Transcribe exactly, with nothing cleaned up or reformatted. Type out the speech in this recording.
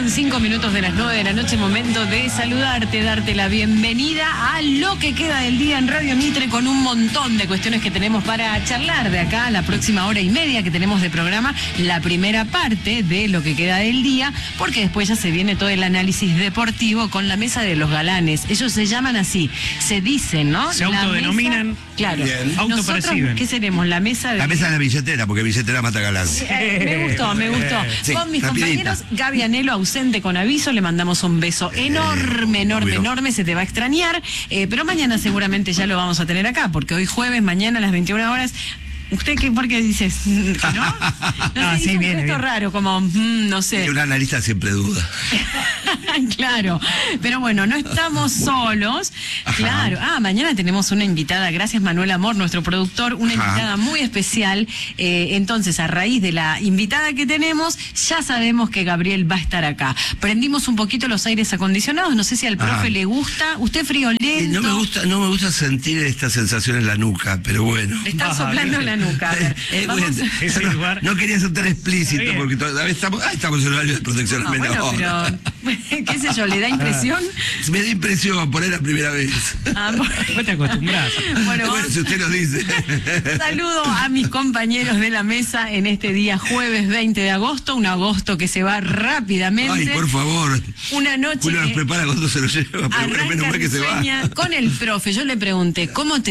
Pasaron cinco minutos de las nueve de la noche, momento de saludarte, darte la bienvenida a lo que queda del día en Radio Mitre, con un montón de cuestiones que tenemos para charlar de acá a la próxima hora y media que tenemos de programa, la primera parte de lo que queda del día, porque después ya se viene todo el análisis deportivo con la mesa de los galanes. Ellos se llaman así, se dicen, ¿no? Se autodenominan. Mesa, claro. Bien. Nosotros, Autoperciben. ¿qué seremos? La mesa de... La mesa de la billetera, porque billetera mata galán. Eh, me gustó, me gustó. Sí, con mis rapidita. compañeros, Gaby Anelo, ausente con aviso, le mandamos un beso enorme, enorme, obvio. enorme, se te va a extrañar, eh, pero mañana seguramente ya lo vamos a tener acá, porque hoy jueves, mañana a las veintiuna horas... ¿Usted qué, por qué dices que no? No Ah, sé, sí, hizo un viene, gesto viene. raro, como, mm, no sé. Y un analista siempre duda. Claro, pero bueno, no estamos solos. Ajá. Claro, ah, mañana tenemos una invitada, gracias Manuel Amor, nuestro productor, una Ajá. invitada muy especial. Eh, entonces, a raíz de la invitada que tenemos, ya sabemos que Gabriel va a estar acá. Prendimos un poquito los aires acondicionados, no sé si al profe Ajá. le gusta. ¿Usted friolento? Y no me gusta, no me gusta sentir esta sensación en la nuca, pero bueno. Le están Ah, soplando bien. la nuca. A ver, Eh, vamos bueno, a- Ese no, lugar. no quería ser tan explícito, Está bien. porque todavía estamos, ah, estamos en horario de protección Ah, al bueno, menor. pero, qué sé yo, ¿le da impresión? Me da impresión por ahí la primera vez. Ah, bueno. Vos te acostumbrás. Bueno, Bueno, vamos- si usted lo dice. Saludo a mis compañeros de la mesa en este día jueves veinte de agosto, un agosto que se va rápidamente. Ay, por favor. Una noche Uno nos que prepara cuando se lo lleva, pero bueno, menos arranca mal que se va. risueña con el profe. Yo le pregunté, ¿cómo te